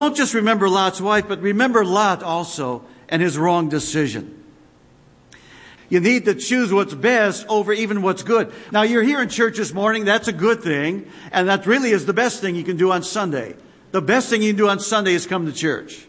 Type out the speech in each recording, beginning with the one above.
Don't just remember Lot's wife, but remember Lot also and his wrong decision. You need to choose what's best over even what's good. Now, you're here in church this morning. That's a good thing. And that really is the best thing you can do on Sunday. The best thing you can do on Sunday is come to church.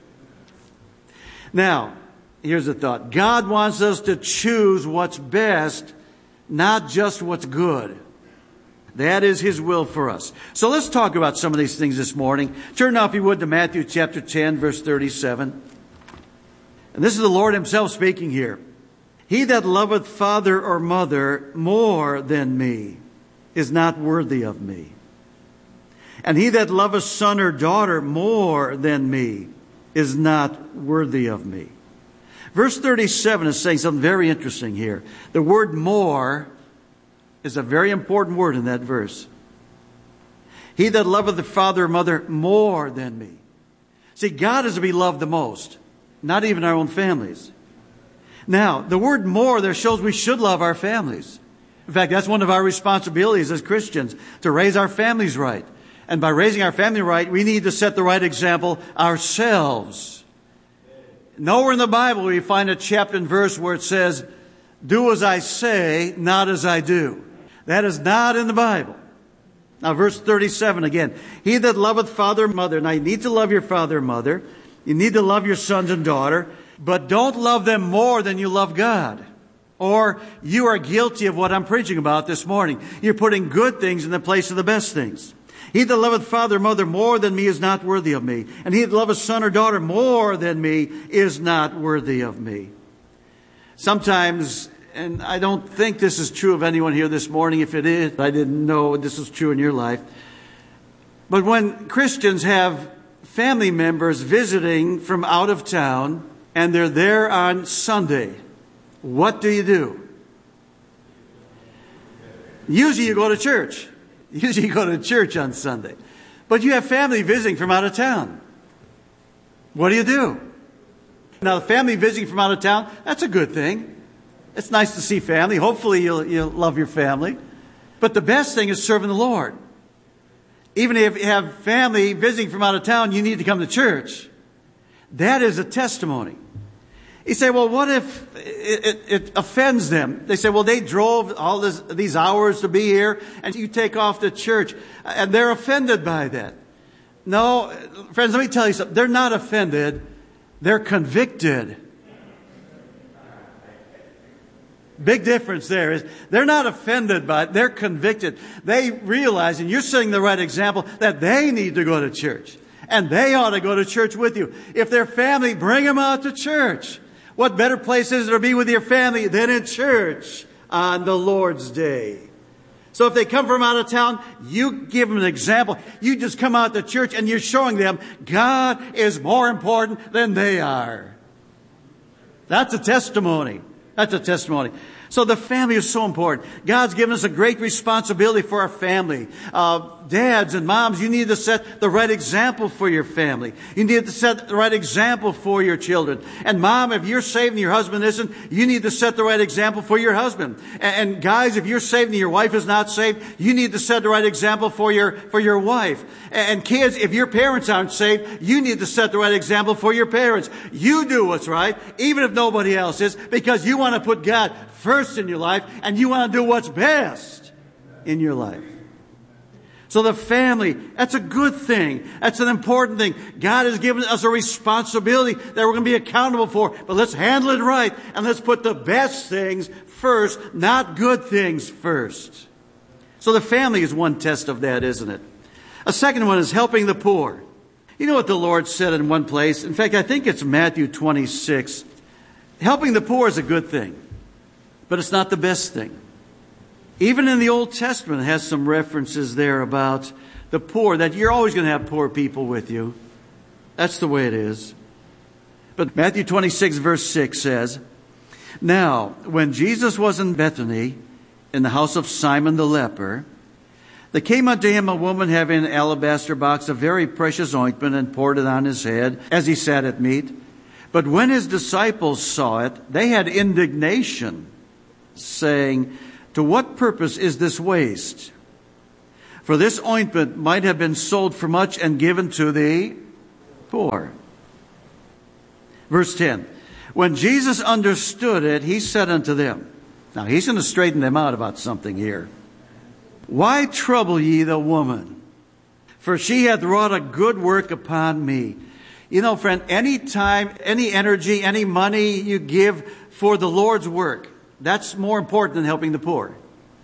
Now, here's the thought. God wants us to choose what's best, not just what's good. That is His will for us. So let's talk about some of these things this morning. Turn now, if you would, to Matthew chapter 10, verse 37. And this is the Lord Himself speaking here. He that loveth father or mother more than me is not worthy of me. And he that loveth son or daughter more than me is not worthy of me. Verse 37 is saying something very interesting here. The word more is a very important word in that verse. He that loveth the father or mother more than me. See, God is to be loved the most, not even our own families. Now, the word more there shows we should love our families. In fact, that's one of our responsibilities as Christians, to raise our families right. And by raising our family right, we need to set the right example ourselves. Nowhere in the Bible will you find a chapter and verse where it says, do as I say, not as I do. That is not in the Bible. Now, verse 37 again. He that loveth father and mother. Now, you need to love your father and mother. You need to love your sons and daughter. But don't love them more than you love God. Or you are guilty of what I'm preaching about this morning. You're putting good things in the place of the best things. He that loveth father or mother more than me is not worthy of me. And he that loveth son or daughter more than me is not worthy of me. Sometimes, and I don't think this is true of anyone here this morning. If it is, I didn't know this was true in your life. But when Christians have family members visiting from out of town, and they're there on Sunday, what do? Usually you go to church. Usually you go to church on Sunday. But you have family visiting from out of town. What do? Now, the family visiting from out of town, that's a good thing. It's nice to see family. Hopefully you'll love your family. But the best thing is serving the Lord. Even if you have family visiting from out of town, you need to come to church. That is a testimony. You say, well, what if it offends them? They say, well, they drove all these hours to be here, and you take off to church, and they're offended by that. No, friends, let me tell you something. They're not offended. They're convicted. Big difference there is they're not offended by it. They're convicted. They realize, and you're setting the right example, that they need to go to church. And they ought to go to church with you. If they're family, bring them out to church. What better place is there to be with your family than in church on the Lord's Day? So if they come from out of town, you give them an example. You just come out to church and you're showing them God is more important than they are. That's a testimony. That's a testimony. So the family is so important. God's given us a great responsibility for our family. Dads and moms, you need to set the right example for your family. You need to set the right example for your children. And mom, if you're saved and your husband isn't, you need to set the right example for your husband. And guys, if you're saved and your wife is not saved, you need to set the right example for your wife. And kids, if your parents aren't saved, you need to set the right example for your parents. You do what's right, even if nobody else is, because you want to put God first in your life, and you want to do what's best in your life. So the family, that's a good thing. That's an important thing. God has given us a responsibility that we're going to be accountable for. But let's handle it right, and let's put the best things first, not good things first. So the family is one test of that, isn't it? A second one is helping the poor. You know what the Lord said in one place? In fact, I think it's Matthew 26. Helping the poor is a good thing. But it's not the best thing. Even in the Old Testament, it has some references there about the poor, that you're always going to have poor people with you. That's the way it is. But Matthew 26, verse 6 says, Now, when Jesus was in Bethany, in the house of Simon the leper, there came unto him a woman having an alabaster box of very precious ointment, and poured it on his head as he sat at meat. But when his disciples saw it, they had indignation, saying, To what purpose is this waste? For this ointment might have been sold for much and given to the poor. Verse 10. When Jesus understood it, he said unto them. Now he's going to straighten them out about something here. Why trouble ye the woman? For she hath wrought a good work upon me. You know, friend, any time, any energy, any money you give for the Lord's work, that's more important than helping the poor.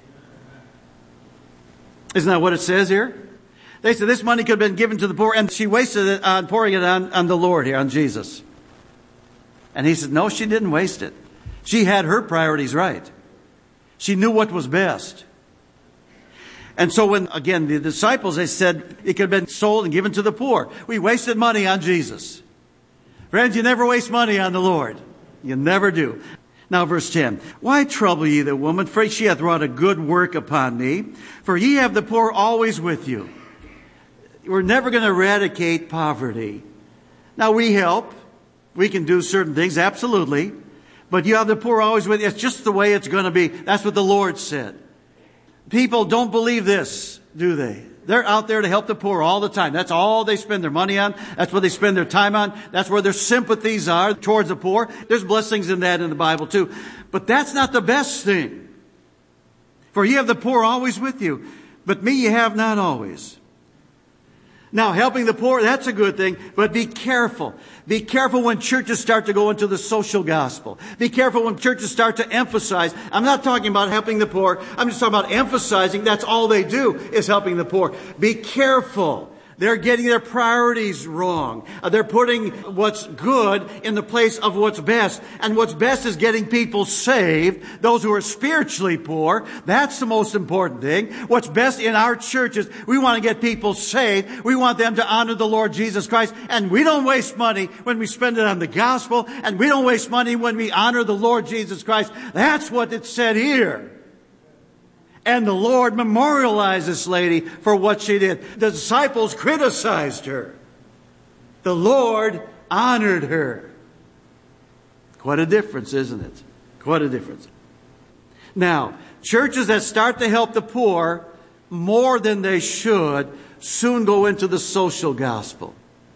Isn't that what it says here? They said this money could have been given to the poor, and she wasted it on pouring it on the Lord here, on Jesus. And he said, no, she didn't waste it. She had her priorities right. She knew what was best. And so when, again, the disciples, they said it could have been sold and given to the poor. We wasted money on Jesus. Friends, you never waste money on the Lord. You never do. Now, verse 10. Why trouble ye the woman? For she hath wrought a good work upon me. For ye have the poor always with you. We're never going to eradicate poverty. Now, we help. We can do certain things, absolutely. But you have the poor always with you. It's just the way it's going to be. That's what the Lord said. People don't believe this, do they? They're out there to help the poor all the time. That's all they spend their money on. That's what they spend their time on. That's where their sympathies are towards the poor. There's blessings in that in the Bible too. But that's not the best thing. For ye have the poor always with you, but me ye have not always. Now, helping the poor, that's a good thing, but be careful. Be careful when churches start to go into the social gospel. Be careful when churches start to emphasize. I'm not talking about helping the poor. I'm just talking about emphasizing that's all they do is helping the poor. Be careful. They're getting their priorities wrong. They're putting what's good in the place of what's best. And what's best is getting people saved. Those who are spiritually poor. That's the most important thing. What's best in our churches, we want to get people saved. We want them to honor the Lord Jesus Christ. And we don't waste money when we spend it on the gospel. And we don't waste money when we honor the Lord Jesus Christ. That's what it said here. And the Lord memorialized this lady for what she did. The disciples criticized her. The Lord honored her. Quite a difference, isn't it? Quite a difference. Now, churches that start to help the poor more than they should soon go into the social gospel.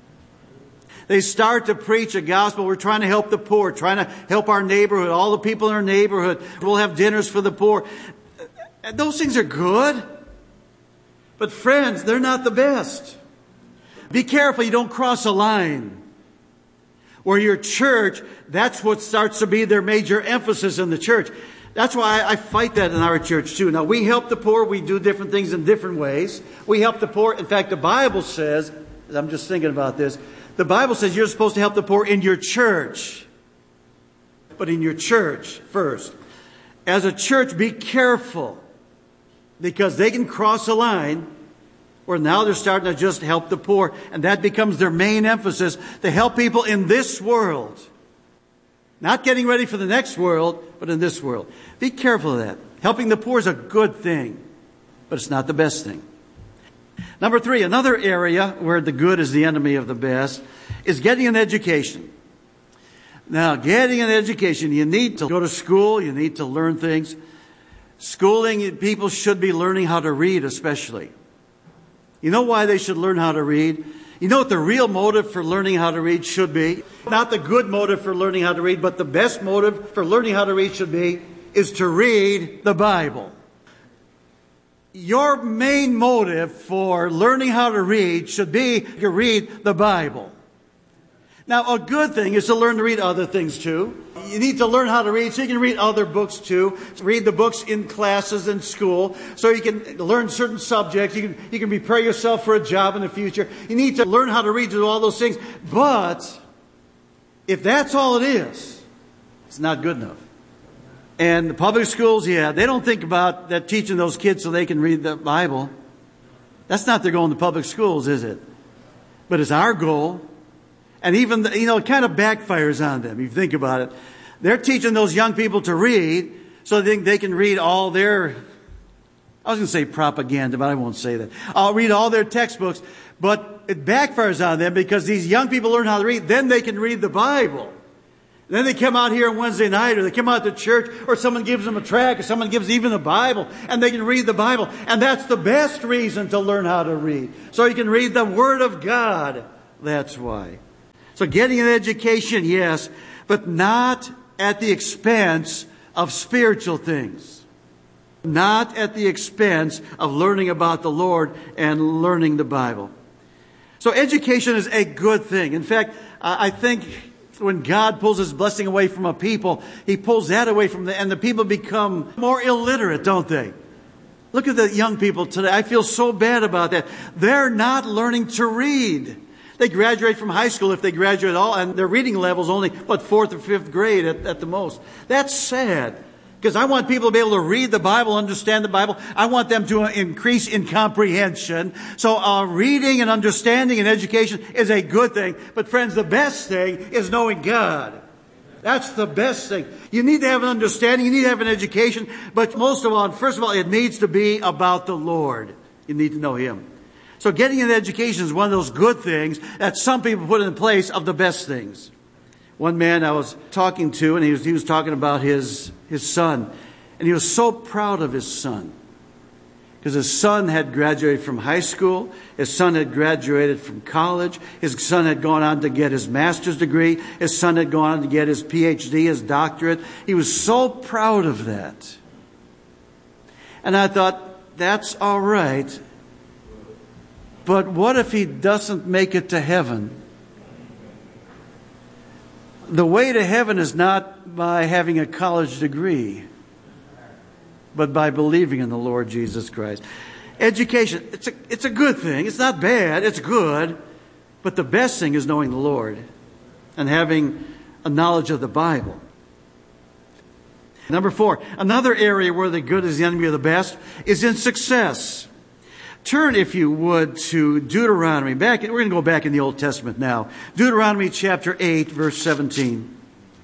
They start to preach a gospel. We're trying to help the poor, trying to help our neighborhood, all the people in our neighborhood. We'll have dinners for the poor. And those things are good. But friends, they're not the best. Be careful you don't cross a line where your church, that's what starts to be their major emphasis in the church. That's why I fight that in our church too. Now, we help the poor. We do different things in different ways. We help the poor. In fact, the Bible says, I'm just thinking about this, the Bible says you're supposed to help the poor in your church. But in your church first. As a church, be careful. Because they can cross a line where now they're starting to just help the poor. And that becomes their main emphasis, to help people in this world. Not getting ready for the next world, but in this world. Be careful of that. Helping the poor is a good thing, but it's not the best thing. Number 3, another area where the good is the enemy of the best is getting an education. Now, getting an education, you need to go to school, you need to learn things. Schooling, people should be learning how to read especially. You know why they should learn how to read? You know what the real motive for learning how to read should be? Not the good motive for learning how to read, but the best motive for learning how to read should be, is to read the Bible. Your main motive for learning how to read should be to read the Bible. Now, a good thing is to learn to read other things too. You need to learn how to read so you can read other books too. Read the books in classes in school so you can learn certain subjects. You can prepare yourself for a job in the future. You need to learn how to read, to do all those things. But if that's all it is, it's not good enough. And the public schools, they don't think about that teaching those kids so they can read the Bible. That's not their goal in the public schools, is it? But it's our goal. And even, it kind of backfires on them. If you think about it. They're teaching those young people to read so they can read all their, I was going to say propaganda, but I won't say that. I'll read all their textbooks. But it backfires on them because these young people learn how to read. Then they can read the Bible. And then they come out here on Wednesday night, or they come out to church, or someone gives them a tract, or someone gives even a Bible, and they can read the Bible. And that's the best reason to learn how to read. So you can read the Word of God. That's why. So getting an education, yes, but not at the expense of spiritual things. Not at the expense of learning about the Lord and learning the Bible. So education is a good thing. In fact, I think when God pulls His blessing away from a people, He pulls that away from them, and the people become more illiterate, don't they? Look at the young people today. I feel so bad about that. They're not learning to read. They graduate from high school, if they graduate at all, and their reading level is only, 4th or 5th grade at the most. That's sad. Because I want people to be able to read the Bible, understand the Bible. I want them to increase in comprehension. So reading and understanding and education is a good thing. But friends, the best thing is knowing God. That's the best thing. You need to have an understanding. You need to have an education. But most of all, first of all, it needs to be about the Lord. You need to know Him. So getting an education is one of those good things that some people put in place of the best things. One man I was talking to, and he was talking about his son. And he was so proud of his son. Because his son had graduated from high school. His son had graduated from college. His son had gone on to get his master's degree. His son had gone on to get his PhD, his doctorate. He was so proud of that. And I thought, that's all right. But what if he doesn't make it to heaven? The way to heaven is not by having a college degree, but by believing in the Lord Jesus Christ. Education, it's a good thing. It's not bad. It's good. But the best thing is knowing the Lord and having a knowledge of the Bible. Number 4, another area where the good is the enemy of the best is in success. Turn, if you would, to Deuteronomy. We're going to go back in the Old Testament now. Deuteronomy chapter 8, verse 17.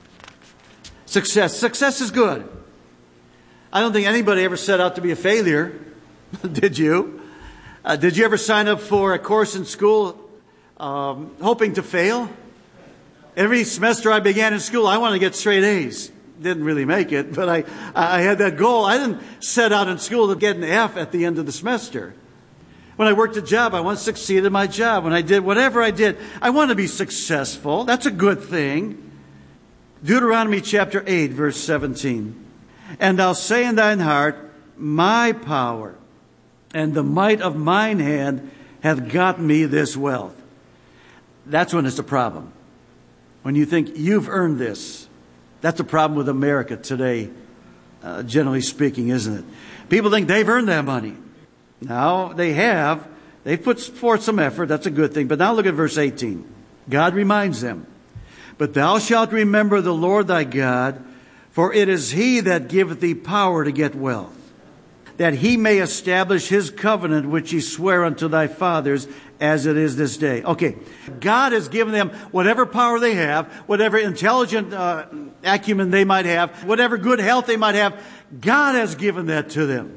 Success. Success is good. I don't think anybody ever set out to be a failure. Did you? Did you ever sign up for a course in school hoping to fail? Every semester I began in school, I wanted to get straight A's. Didn't really make it, but I had that goal. I didn't set out in school to get an F at the end of the semester. When I worked a job, I wanted to succeed in my job. When I did whatever I did, I want to be successful. That's a good thing. Deuteronomy chapter 8, verse 17. And thou say in thine heart, my power and the might of mine hand hath got me this wealth. That's when it's a problem. When you think you've earned this. That's a problem with America today, generally speaking, isn't it? People think they've earned that money. Now, they have. They've put forth some effort. That's a good thing. But now look at verse 18. God reminds them, but thou shalt remember the Lord thy God, for it is He that giveth thee power to get wealth, that He may establish His covenant which He sware unto thy fathers, as it is this day. Okay, God has given them whatever power they have, whatever intelligent acumen they might have, whatever good health they might have. God has given that to them.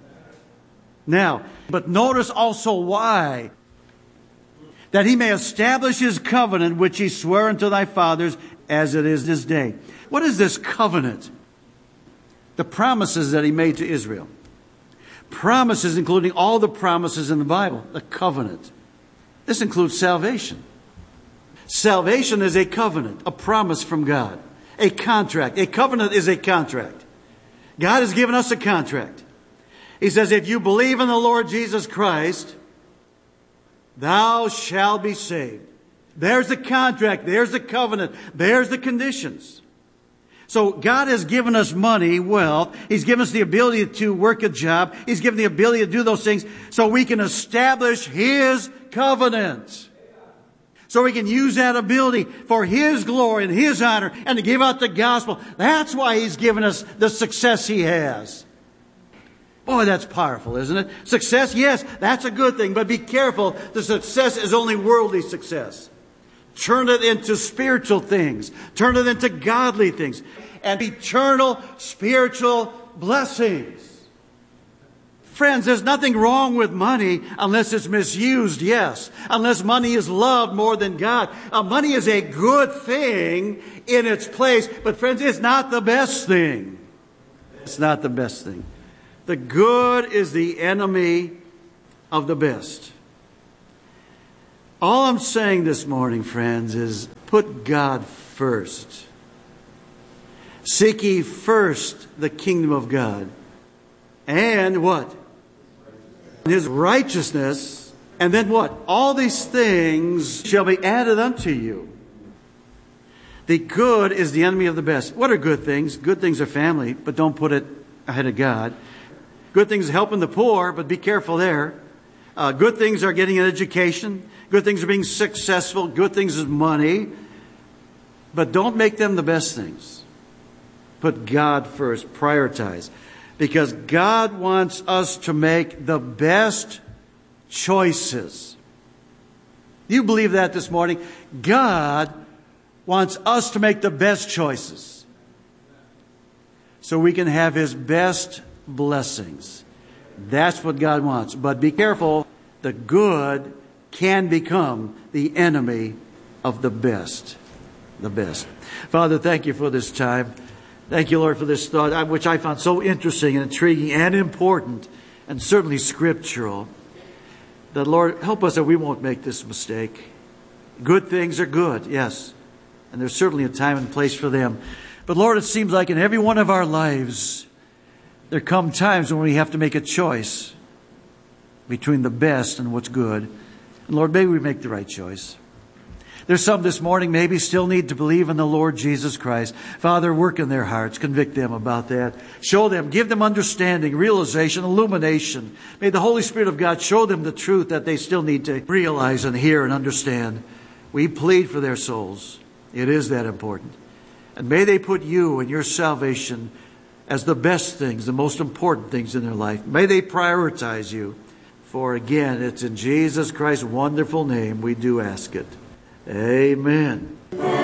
Now, but notice also why. That He may establish His covenant which He sware unto thy fathers, as it is this day. What is this covenant? The promises that He made to Israel. Promises including all the promises in the Bible. The covenant. This includes salvation. Salvation is a covenant, a promise from God. A contract. A covenant is a contract. God has given us a contract. He says, if you believe in the Lord Jesus Christ, thou shalt be saved. There's the contract. There's the covenant. There's the conditions. So God has given us money, wealth. He's given us the ability to work a job. He's given the ability to do those things so we can establish His covenant. So we can use that ability for His glory and His honor and to give out the gospel. That's why He's given us the success He has. Boy, that's powerful, isn't it? Success, yes, that's a good thing. But be careful. The success is only worldly success. Turn it into spiritual things. Turn it into godly things. And eternal spiritual blessings. Friends, there's nothing wrong with money unless it's misused, yes. Unless money is loved more than God. Money is a good thing in its place. But friends, it's not the best thing. It's not the best thing. The good is the enemy of the best. All I'm saying this morning, friends, is put Put God first. Seek ye first the kingdom of God. And what? His righteousness. And then what? All these things shall be added unto you. The good is the enemy of the best. What are good things? Good things are family, but don't put it ahead of God. Good things are helping the poor, but be careful there. Good things are getting an education. Good things are being successful. Good things is money. But don't make them the best things. Put God first. Prioritize. Because God wants us to make the best choices. You believe that this morning? God wants us to make the best choices so we can have His best blessings. That's what God wants. But be careful, the good can become the enemy of the best. The best. Father, thank you for this time. Thank you, Lord, for this thought, which I found so interesting and intriguing and important and certainly scriptural. That, Lord, help us that we won't make this mistake. Good things are good, yes. And there's certainly a time and place for them. But Lord, it seems like in every one of our lives, there come times when we have to make a choice between the best and what's good. And Lord, maybe we make the right choice. There's some this morning maybe still need to believe in the Lord Jesus Christ. Father, work in their hearts. Convict them about that. Show them, give them understanding, realization, illumination. May the Holy Spirit of God show them the truth that they still need to realize and hear and understand. We plead for their souls. It is that important. And may they put you and your salvation as the best things, the most important things in their life. May they prioritize you. For again, it's in Jesus Christ's wonderful name we do ask it. Amen.